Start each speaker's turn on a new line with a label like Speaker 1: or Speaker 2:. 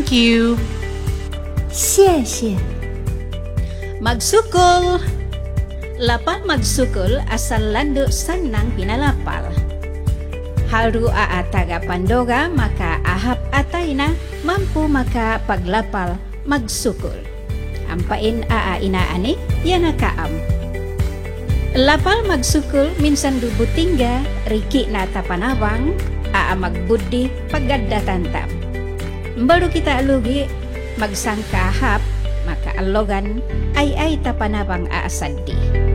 Speaker 1: Thank you.
Speaker 2: 谢谢。
Speaker 3: Magsukol. Lapal magsukol asal lando sanang pinalapal. Haru taga pandoga maka ahap atay na mampu maka paglapal magsukol. Ampain inaani yan kaam. Lapal magsukol minsan dubutingga riki na tapanawang magbudi paggadda tantam. Baru kita alugi magsangkahap maka alogan ay tapanabang aasadi.